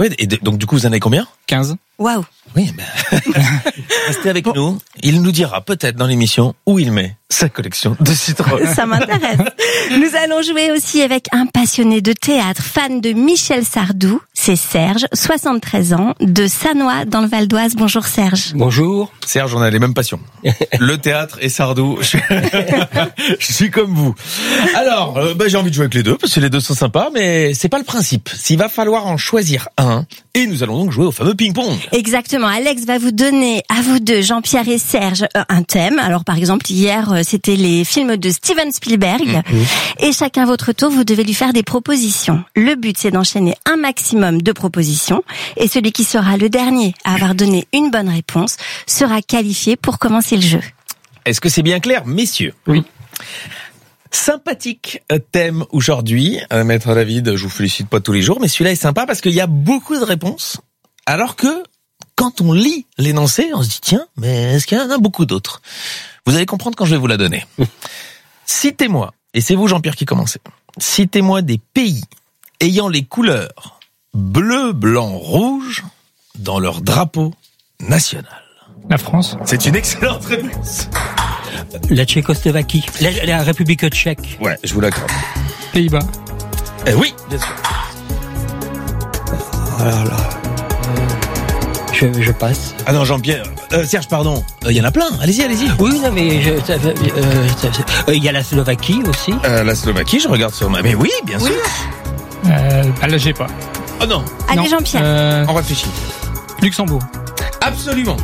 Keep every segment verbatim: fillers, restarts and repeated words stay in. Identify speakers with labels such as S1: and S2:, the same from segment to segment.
S1: Ouais, et de, donc du coup, vous en avez combien ?
S2: quinze.
S3: Waouh.
S1: Oui, ben... restez avec bon. nous. Il nous dira peut-être dans l'émission où il met sa collection de citronnes.
S3: Ça m'intéresse. Nous allons jouer aussi avec un passionné de théâtre, fan de Michel Sardou. C'est Serge, soixante-treize ans, de Sannois dans le Val d'Oise. Bonjour Serge.
S2: Bonjour.
S1: Serge, on a les mêmes passions. Le théâtre et Sardou. Je suis, je suis comme vous. Alors, euh, bah, j'ai envie de jouer avec les deux parce que les deux sont sympas, mais c'est pas le principe. S'il va falloir en choisir un, et nous allons donc jouer au fameux ping-pong.
S3: Exactement. Alex va vous donner, à vous deux, Jean-Pierre et Serge, un thème. Alors, par exemple, hier, c'était les films de Steven Spielberg. Mmh. Et chacun votre tour, vous devez lui faire des propositions. Le but, c'est d'enchaîner un maximum de propositions. Et celui qui sera le dernier à avoir donné une bonne réponse sera qualifié pour commencer le jeu.
S1: Est-ce que c'est bien clair, messieurs ?
S2: Oui.
S1: Sympathique thème aujourd'hui, euh, Maître David, je vous félicite pas tous les jours, mais celui-là est sympa parce qu'il y a beaucoup de réponses, alors que quand on lit l'énoncé, on se dit tiens, mais est-ce qu'il y en a beaucoup d'autres ? Vous allez comprendre quand je vais vous la donner. Citez-moi, et c'est vous Jean-Pierre qui commencez, citez-moi des pays ayant les couleurs bleu, blanc, rouge dans leur drapeau national.
S2: La France.
S1: C'est une excellente réponse.
S4: La Tchécoslovaquie. La, la République tchèque.
S1: Ouais, je vous l'accorde.
S2: Pays-Bas.
S1: Eh oui, bien sûr.
S4: Oh là là. Je, je passe.
S1: Ah non, Jean-Pierre, euh, Serge, pardon. Il euh, y en a plein. Allez-y, allez-y.
S4: Oui, non, mais il euh, euh, euh, y a la Slovaquie aussi.
S1: Euh, la Slovaquie, je regarde sur ma. Mais oui, bien
S3: oui.
S1: sûr.
S2: Euh, ah là, j'ai pas.
S1: Oh non.
S3: Allez,
S2: non.
S3: Jean-Pierre.
S2: Euh,
S1: On réfléchit.
S2: Luxembourg.
S1: Absolument.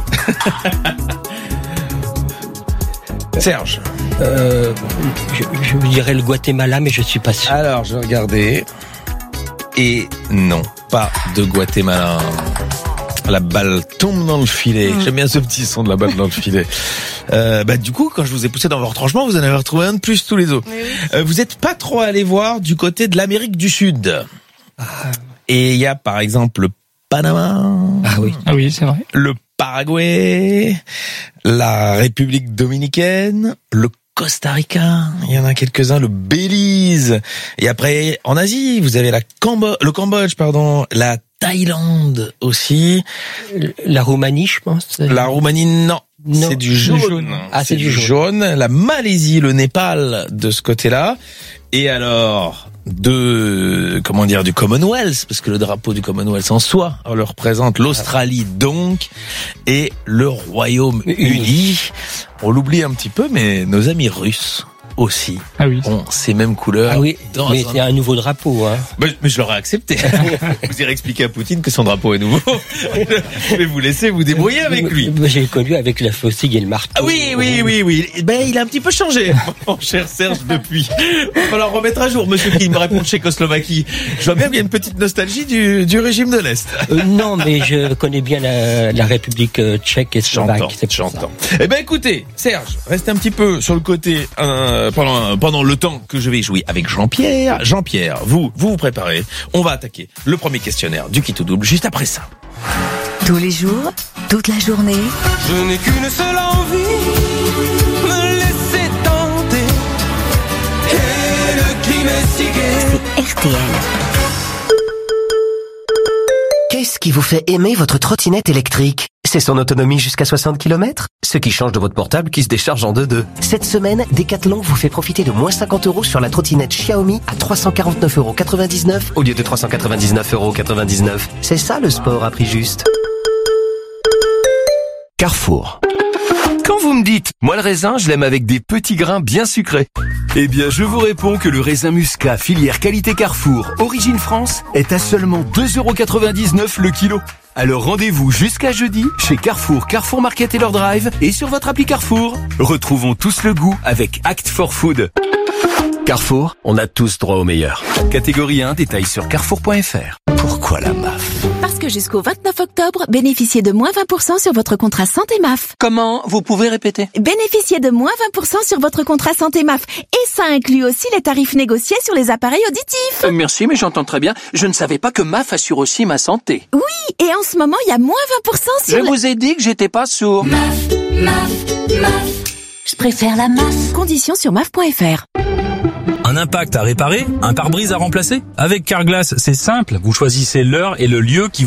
S1: Serge.
S4: Euh, je, je dirais le Guatemala, mais je suis pas sûr.
S1: Alors, je vais regarder. Et non, pas de Guatemala. La balle tombe dans le filet. Mmh. J'aime bien ce petit son de la balle dans le filet. Euh, bah du coup, quand je vous ai poussé dans vos retranchements, vous en avez retrouvé un de plus tous les autres. Oui. Euh, vous êtes pas trop allé voir du côté de l'Amérique du Sud. Ah. Et il y a par exemple le Panama.
S4: Ah oui.
S2: Ah oui, c'est vrai.
S1: Le Paraguay, la République dominicaine, le Costa Rica, il y en a quelques-uns, le Belize. Et après, en Asie, vous avez la Cambo- le Cambodge, pardon, la Thaïlande aussi.
S4: La Roumanie, je pense.
S1: La Roumanie, non. non. C'est du jaune. jaune.
S4: Ah, c'est, c'est du
S1: jaune. jaune. La Malaisie, le Népal, de ce côté-là. Et alors, de, comment dire, du Commonwealth, parce que le drapeau du Commonwealth en soi, on le représente l'Australie donc, et le Royaume-Uni. On l'oublie un petit peu, mais nos amis russes aussi
S2: ah oui.
S1: ont ces mêmes couleurs.
S4: Ah oui, mais un... c'est un nouveau drapeau. Hein.
S1: Mais, mais je l'aurais accepté. Vous irez expliquer à Poutine que son drapeau est nouveau. Je vais vous laisser vous débrouiller avec lui.
S4: J'ai connu avec la faucille et le marteau.
S1: Ah oui, oui, oui, oui. Ben, il a un petit peu changé, mon cher Serge, depuis. Il va falloir remettre à jour, monsieur qui me répond Tchécoslovaquie. Je vois bien qu'il y a une petite nostalgie du, du régime de l'Est.
S4: Euh, non, mais je connais bien la, la République tchèque et slovaque.
S1: J'entends, c'est j'entends. Eh ben, écoutez, Serge, restez un petit peu sur le côté, euh, pendant, pendant le temps que je vais jouer avec Jean-Pierre. Jean-Pierre, vous, vous vous préparez. On va attaquer le premier questionnaire du Qui tout double juste après ça.
S5: Tous les jours, toute la journée.
S6: Je n'ai qu'une seule envie, me laisser tenter. Et le crime est si gai.
S5: C'est R T L.
S7: Qu'est-ce qui vous fait aimer votre trottinette électrique ? C'est son autonomie jusqu'à soixante kilomètres ? Ce qui change de votre portable qui se décharge en deux-deux. Cette semaine, Decathlon vous fait profiter de moins cinquante euros sur la trottinette Xiaomi à trois cent quarante-neuf euros quatre-vingt-dix-neuf au lieu de trois cent quatre-vingt-dix-neuf euros quatre-vingt-dix-neuf. C'est ça le sport à prix juste.
S8: Carrefour. Quand vous me dites, moi le raisin, je l'aime avec des petits grains bien sucrés. Eh bien, je vous réponds que le raisin Muscat filière qualité Carrefour, origine France, est à seulement deux euros quatre-vingt-dix-neuf le kilo. Alors rendez-vous jusqu'à jeudi chez Carrefour, Carrefour Market et leur drive et sur votre appli Carrefour. Retrouvons tous le goût avec Act for Food. Carrefour, on a tous droit au meilleur. Catégorie un, détails sur carrefour point f r. Pourquoi la M A F ?
S9: Parce que jusqu'au vingt-neuf octobre, bénéficiez de moins vingt pour cent sur votre contrat santé M A F.
S4: Comment ? Vous pouvez répéter ?
S9: Bénéficiez de moins vingt pour cent sur votre contrat santé M A F. Et ça inclut aussi les tarifs négociés sur les appareils auditifs.
S4: Euh, merci, mais j'entends très bien. Je ne savais pas que M A F assure aussi ma santé.
S9: Oui, et en ce moment, il y a moins vingt pour cent sur...
S4: Je
S9: le...
S4: vous ai dit que j'étais pas sourd.
S9: M A F, M A F, M A F. Je préfère la M A F. Conditions sur M A F point F R.
S10: Un impact à réparer, un pare-brise à remplacer ? Avec Carglass, c'est simple. Vous choisissez l'heure et le lieu qui vous